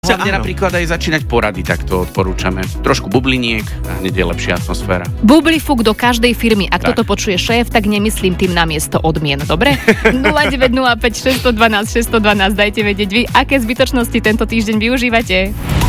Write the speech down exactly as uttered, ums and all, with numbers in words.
Hlavne napríklad aj začínať porady, tak to odporúčame. Trošku bubliniek a hneď je lepšia atmosféra. Bublifúk do každej firmy. Ak tak. toto počuje šéf, tak nemyslím tým namiesto odmien, dobre? nula deväť nula päť šesť jedna dva šesť jedna dva, dajte vedieť vy, aké zbytočnosti tento týždeň využívate.